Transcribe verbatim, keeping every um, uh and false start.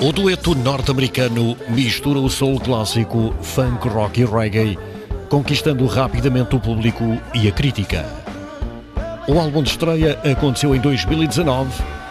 O dueto norte-americano mistura o soul clássico, funk, rock e reggae, conquistando rapidamente o público e a crítica. O álbum de estreia aconteceu em dois mil e dezanove